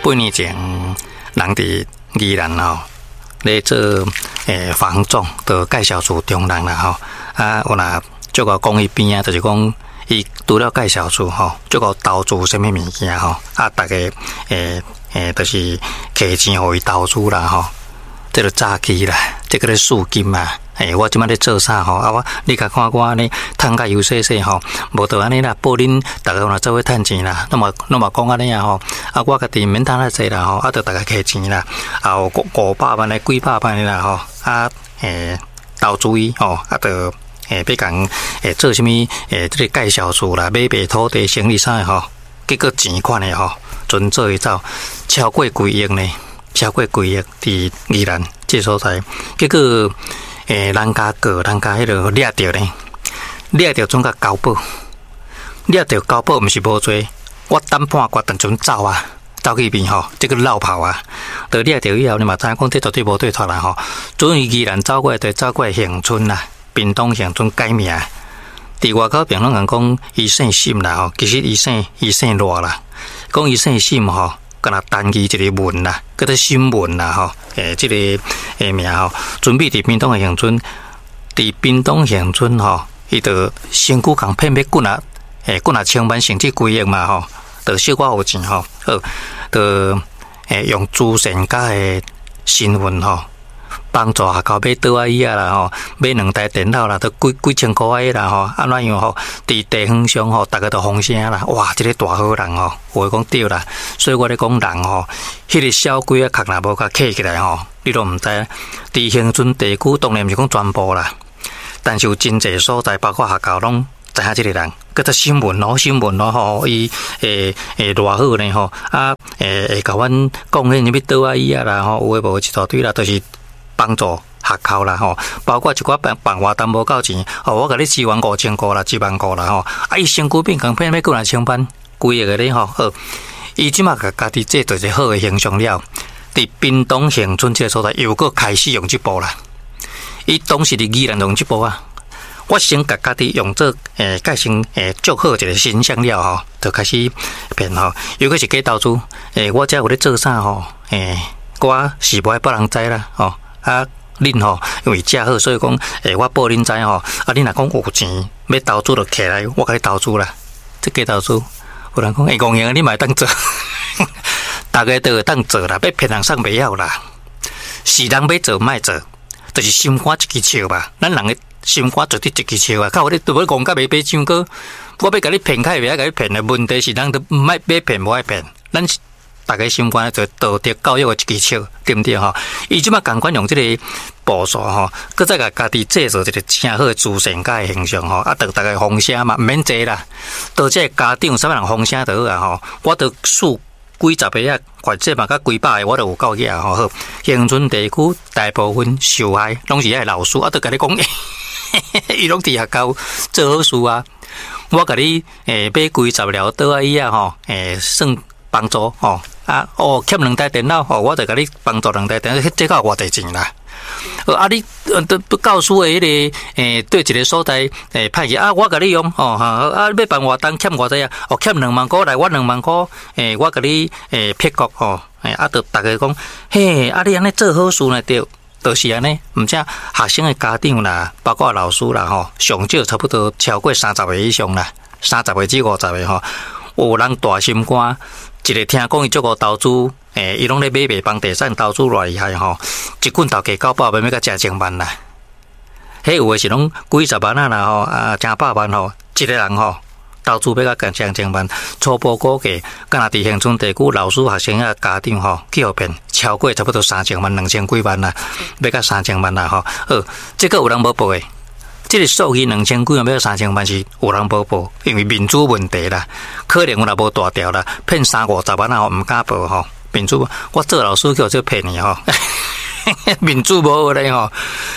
8年前，人伫宜兰吼，咧做房仲的介绍处中人啦吼，有若足个讲伊边啊，就是讲伊除了介绍处吼，足个投资什么物件吼，大家就是摕钱互伊投资啦吼，这个早期啦，这个咧赎金嘛。我即摆咧做啥吼？你甲看我安尼趁甲油细细吼，无得安尼啦，报恁大家若做伙趁钱啦，那么讲安尼啊吼，我家己免趁遐济啦吼，着大家摕钱啦，有500万的、几百万的啦吼，投资伊吼，着要讲做啥物这个介绍处啦，买卖土地、生意啥的吼，结果钱款的吼，准做伊走超过几亿呢，超过几亿伫宜兰这所在，结果。人家迄个掠着呢，掠着总甲交保，掠着交保毋是无做，我等半决等阵走啊，走去边吼，这个绕跑啊，得掠着以后，你嘛知影讲这绝对无对错啦吼。准宜兰走过来，走过来恒春啦，屏东恒春改名，伫外口评论人讲伊姓沈啦吼，其实伊姓罗啦，讲伊姓沈吼。敢若单字一个文啦，叫做新闻啦吼，这个名吼，准备伫屏东的恒春，伫屏东恒春吼，伊就身躯共骗要滚啊千万甚至几亿嘛吼，就小可有钱吼，就用慈善家的身份吼，帮助学校买桌啊椅啊啦吼，买2台电脑啦，都几千块的啦吼，安怎样吼？伫地方上吼，大家都风声啦，哇，这个大好人吼，话讲对啦，所以我咧讲人吼，迄个小鬼啊，壳若无甲起起来吼，你都毋知。伫恒春地区当然毋是讲全部啦，但是有真济所在，包括学校拢知影这个人，叫做新闻咯吼，伊偌好呢吼，会甲阮讲迄什么桌啊椅啊啦吼，有诶无一大堆啦，都是。帮助学校啦吼，包括一寡办活动无够钱，我甲你支援5000块啦，10000块啦吼，伊身躯变共骗要过来千万，规个咧吼，好，伊即马家己这就是好诶形象了。伫屏东恒春这个所在，又搁开始用这步啦。伊当时伫宜兰用这步啊，我先家己用做改成足好一个形象了吼，就开始骗吼，又搁是假投资，我遮有咧做啥吼，我是无爱别人知啦吼。恁吼，因为正好，所以讲，我报恁知吼。恁若讲有钱要投资就起来，我甲你投资啦。这假投资，有人讲会公平，你嘛当做，大家都会当做啦，要骗人送袂晓啦。是人要做，莫做，就是心肝一支笑吧。咱人的心肝绝对一支笑啊！靠，你都要讲甲袂唱歌，我要甲你骗，开袂晓甲你骗的问题是，人都莫要骗，无爱骗，咱。大家心肝就道德教育的一支笑，对不对吼？伊即马共款用这个步数吼，搁再甲家己制造一个正好的慈善家的形象吼，得大家风声嘛，毋免坐啦。到这家长啥物人风声就好啊吼，我都数几十个啊，或者嘛甲几百个我都有够起啊吼。好，恒春地区大部分受害拢是遐老师，都甲你讲，伊拢伫学校做好事啊。我甲你买几十条桌啊椅啊吼，算帮助吼。欠2台电脑，我就甲你帮助2台电脑，这个偌济钱啦。你都告诉我迄个对一个所在派去我甲你用要办活动欠偌济啊？欠2万块来，我2万块我甲你撇国就大家讲嘿，你安尼做好事呢对，就是安尼。毋只学生的家长啦，包括老师啦吼，上少差不多超过30个以上啦，30个至50个吼，有人大心肝。一个听讲伊足个投资，伊拢咧买卖房地产投资偌厉害吼，一捆头价900万，要甲食1000万啦。迄有诶是拢几十万啊啦吼，成百万吼，一个人吼投资要甲食1000万，初步估计，敢若伫恒春地区老师、学生啊、家长吼，去互骗超过差不多3000万、2000几万啦，要甲3000万啦吼。好，这个有人无报诶。这个数据2000几万要3000万是有人无报，因为民主问题啦，可能我若无大条啦，骗30-50万啊，毋敢报吼。民主，我做老师叫做骗你吼，民主无好咧吼。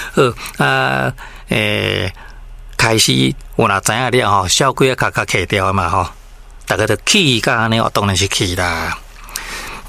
开始有若知影了吼，小鬼啊，卡卡起掉嘛吼，大家都气甲安尼，当然是气啦。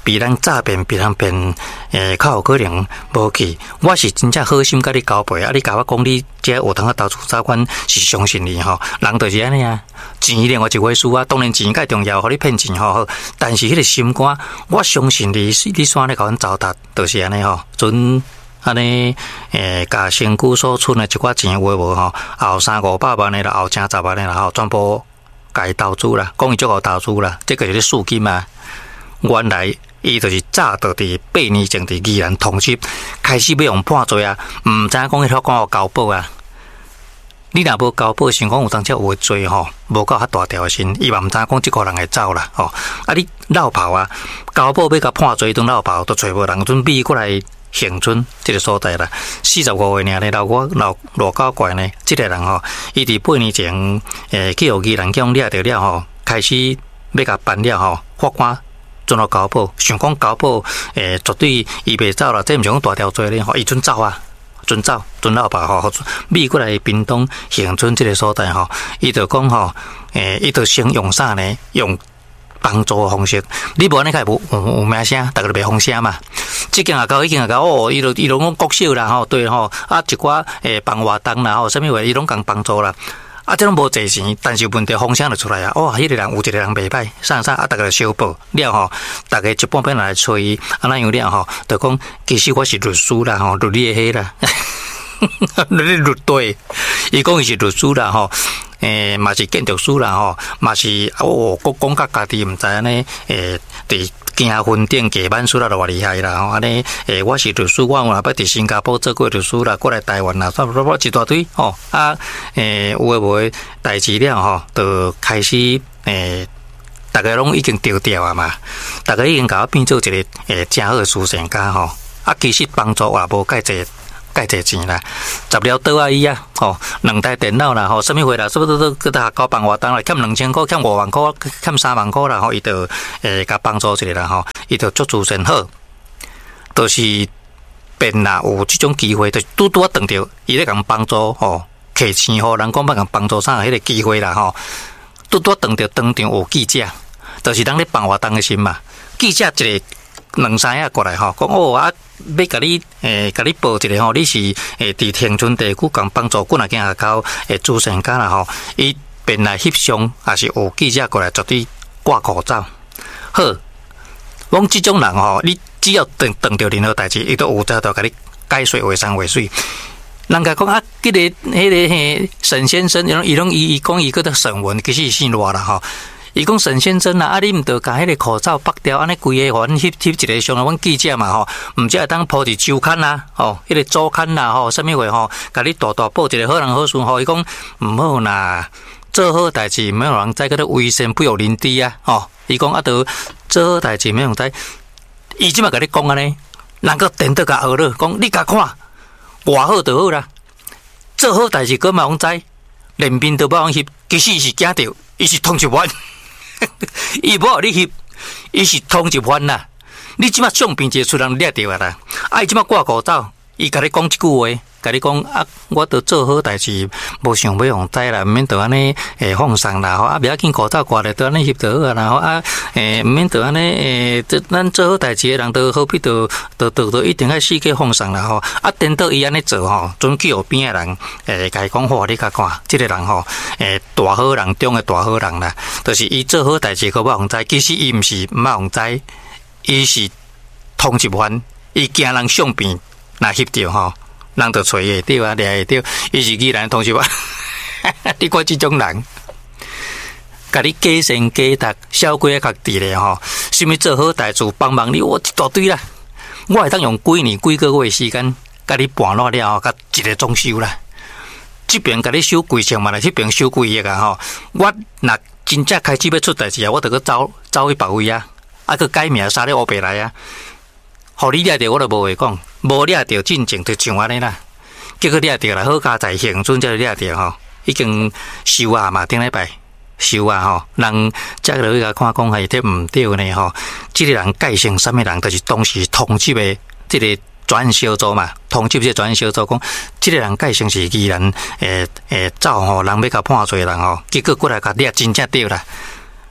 比咱诈骗比咱骗较有可能无去。我是真正好心甲你交配啊！你甲我讲你这学堂投资早款是相信你吼，人就是安尼啊。钱另外一回事啊，当然钱较重要，互你骗钱吼。但是迄个心肝，我相信你，你煞咧甲阮糟蹋，就是安尼吼。准安尼甲身躯所存的一寡钱有无吼，后300-500万的啦，后10万的啦吼，全部甲伊投资啦，讲伊足够投资啦，这个就是赎金嘛。原来伊就是早到伫8年前伫宜兰通缉，开始要用判罪啊，毋知影讲迄条讲有交保啊。你若无交保，想讲有当遮有罪吼，无够较大条的心，伊嘛毋知影讲即个人会走啦吼。啊，你绕跑啊，交保要甲判罪，当绕跑都找无人，准备过来恒春即个所在啦。45岁尔咧，老够怪呢。即个人吼，伊伫8年前去互宜兰乡掠着了吼，开始要甲办了吼，法官。准到交保，想讲交保，绝对伊袂走啦，这毋是讲大条罪咧吼，伊准走啊，准老爸吼，米过来屏东恒春这个所在吼，伊就讲吼，伊就先用啥呢？用帮助方式，你无安尼开有名声，大家就袂风声嘛。这件也搞，伊件也搞，哦，伊就讲国小啦吼，对吼，啊一寡帮活动啦吼，啥物话伊拢共帮助啦。啊，这拢无济钱，但是问题风声就出来啊！哇，迄个人有一个人袂歹，啥啊，大家就小报了吼，大家一半边来找伊，啊那样了吼，就讲其实我是律师啦吼，律你迄啦，律对，伊讲伊是律师啦吼，嘛是建筑师啦吼，嘛是讲甲家己毋知安尼伫。行分店加班数啦，就偌厉害啦！吼，安尼我是律师，我有若捌伫新加坡做过律师啦，过来台湾啦，差不多一大堆吼。啊，有诶无诶代志了吼，就开始大家拢已经丢掉啊嘛，大家已经甲我变做一个真好诶慈善家吼。啊，其实帮助也无介济。介济钱啦，十了倒啊伊啊，吼，2台电脑啦，吼，什么货啦，是不是都给他搞办活动啦？欠2000块，欠5万块，欠3万块啦，吼，伊就甲帮助一下啦，吼，伊就足自身好，就是变啦，有这种机会，就拄啊碰到伊咧共帮助吼，客钱吼，人讲要共帮助啥，迄个机会啦，吼，拄啊碰到当场有记者，就是人咧办活动的心嘛，记者一个。2-3个过来吼，讲哦啊，要甲你甲你报一个吼，你是伫恒春地区共帮助几若间学校慈善家啦吼，伊便来翕相，也是有记者过来绝对挂口罩。好，讲即种人吼，你只要碰到任何代志，伊都有在甲你解说话山话水。人家讲啊，迄个迄个沈先生，伊讲伊个的沈文，其实是姓罗啦吼。伊讲沈先生啊，你毋着甲迄个口罩拔掉，安尼规个互阮翕一个上来，阮记者嘛吼，毋则会当铺伫周刊啦，吼，迄个周刊啦，吼，啥物话吼，甲你大报一个好人好事吼，伊讲毋好啦，做好代志没有人知，个危险不有人知啊，吼，伊讲啊，着做好代志没有人知，伊即马甲你讲安尼，人个电倒甲学了，讲你甲看，偌好就好啦，做好代志个嘛人知，连面都无人翕，其实伊是惊着，伊是通缉犯。伊无互你翕，伊是通缉犯啦。你即马相片一出人掠着啊啦，啊伊即马挂口罩，伊甲你讲一句话，甲你讲啊，我都做好代志，无想要用知啦，毋免得安尼放松啦，吼啊，袂要紧口罩挂咧，都安尼翕就好啊，然后啊毋免得安尼咱做好代志诶人都好比都一定爱死去放松啦，吼啊，等到伊安尼做吼，准去后边诶人甲伊讲话，你甲看，即个人吼大好人中诶大好人啦，就是伊做好代志，可无用知，其实伊毋是毋用知，伊是通缉犯，伊惊人相片若翕着吼。人就找会到啊，掠会到，伊是宜兰同事吧？你看这种人，甲你假善假达，小鬼较伫咧吼，什么做好代志帮忙你，我一大堆啦。我会当用几年几个月时间，甲你办落了后，甲一个装修啦。这边甲你收几千万啦，那边收几亿啊吼。我若真正开始要出代志啊，我得去走去别位啊，啊去改名杀咧乌白来啊。互你掠着我都无话讲，无掠着进前就像安尼啦。结果掠着啦，好佳在恒春才掠着吼，已经收啊嘛，顶礼拜收啊吼，人则落去甲看讲系这毋对呢吼。即个人介绍啥物人，就是当时通缉的即个专案小组嘛，通缉这专案小组讲，即个人介绍是宜兰走吼，人要甲判罪人吼，结果过来甲掠真正对啦。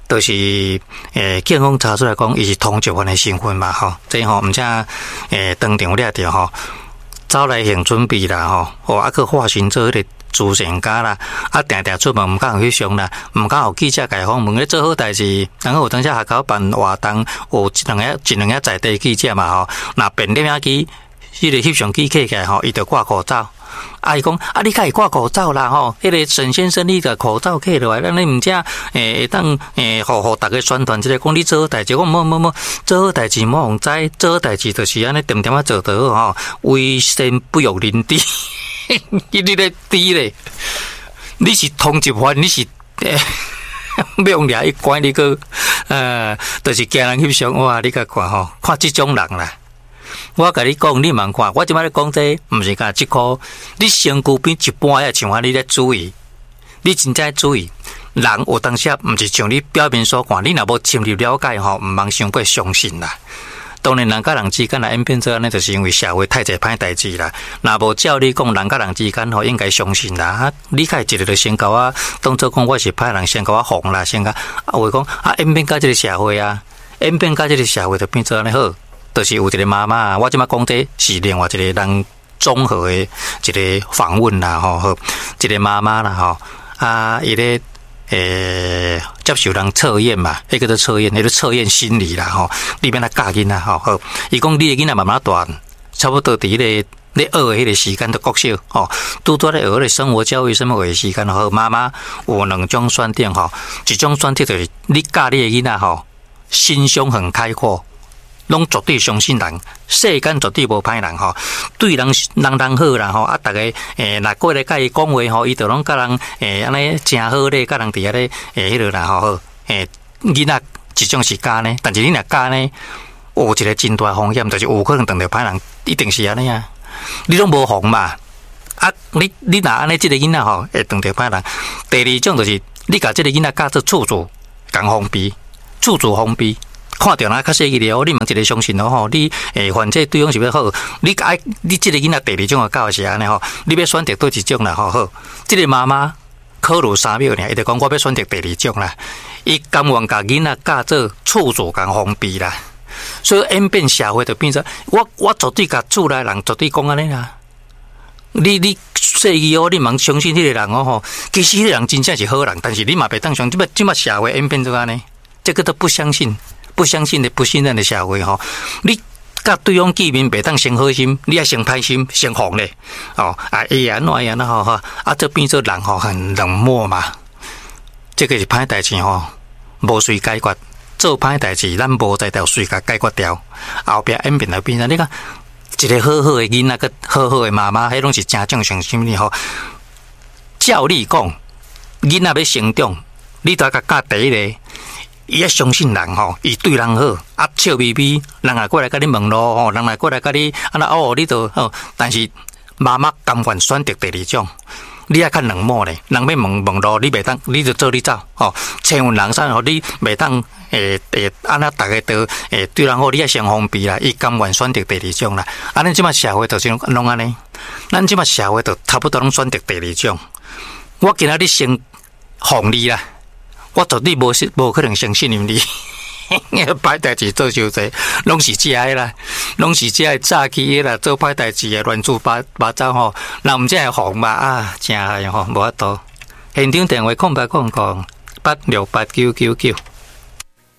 就是警方查出来讲，伊是通缉犯的身份嘛吼，这吼毋则当场掠着吼，走来行准备啦吼，啊，去化身做迄个慈善家啦，啊，定定出门毋敢去上啦，毋敢有记者家访问咧做好代志，然后有当时下口办活动，有一两个在地记者嘛吼，那便摄影机，迄个翕相机摕起来吼，伊就挂口罩。伊讲你可以挂口罩啦吼，迄个沈先生你个口罩摕落来，咱你毋则会当互大家宣传即个讲你做好代志，讲冇做好代志冇人知，做好代志就是安尼点点做得好吼，为先不用人知，你咧知咧，你是通缉犯，你是要用掠一关你个就是惊人翕相哇，你甲看吼，看即种人啦。我甲你讲，你茫看，我即摆咧讲这，毋是甲即箍，你身躯边一般也像你咧注意，你真正注意，人有当时毋是像你表面所看，你若无深入了解吼，毋茫伤过相信啦。当然，人甲人之间来演变做安尼，就是因为社会太侪歹代志啦。若无照你讲，人甲人之间吼应该相信啦。你开一个就先甲我当做讲我是歹人，先甲我哄啦，先甲话讲演变甲即个社会啊，演变甲即个社会就变做安尼好。就是有一个妈妈，我即摆讲这是另外一个人综合的一个访问啦，吼，一个妈妈啦，吼，伊咧接受人测验嘛，迄个做测验，迄个测验心理啦，吼，里面来教囡仔，吼，好，伊讲你的囡仔慢慢大，差不多伫迄个咧学的迄个时间都国小，吼，拄在咧学咧生活教育什么的时间，吼，妈妈有两种选择，吼，一种选择就是你教你的囡仔，吼，心胸很开阔。拢绝对相信人，世间绝对无歹人吼，对人好啦吼，啊，逐个若过来甲伊讲话吼，伊就拢甲人安尼诚好咧，甲人伫遐咧迄落啦吼，囡仔一种是假呢，但是你若假呢，有一个真大风险，就是有可能当着歹人，一定是安尼啊，你拢无防嘛，啊，你若安尼即个囡仔吼，会当着歹人。第二种就是你甲即个囡仔教做处处共封闭，处处封闭。看到人较细个了，你问一个相信咯吼，你犯这对方是要好，你这个囡仔第二种的教是安尼吼，你要选择对一种啦吼好，这个妈妈考虑3秒尔，伊就讲我要选择第二种啦，伊甘愿甲囡仔教做处处共封闭啦，所以演变社会就变成我绝对甲厝内人绝对讲安尼啦，你细个哦，你茫相信迄个人哦吼，其实迄个人真正是好人，但是你嘛袂当相信，即摆社会演变做安尼，这个都不相信。不相信的、不信任的社会吼，你甲对方见面，袂当先好心，你要先歹心，先防咧，哦，安怎吼，这变做人吼很冷漠嘛，这个是歹代志吼，无随解决，做歹代志，咱无在条随甲解决掉，后壁演变来变成你看，一个好好的囡仔，个好好的妈妈，迄拢是真正常心理吼。照你讲，囡仔要成长，你都甲教第一个。伊要相信人吼，伊对人好，笑眯眯，人也过来甲你问咯吼，人也过来甲你你就吼，但是妈妈甘愿选择第二种，你也较冷漠咧，人要问咯，你袂当，你就做你走吼，千万人山吼，你袂当安那大家都对人好，你也先封闭啦，伊甘愿选择第二种啦，安尼即马社会就是拢安尼，咱即马社会就差不多拢选择第二种，我今仔日先防你啦。我绝对无可能相信你，歹代志做伤济，拢是假的啦，拢是假的诈欺的啦，做歹代志的乱七八糟吼，那毋这系防嘛真系吼，无法度。现场电话0800868999。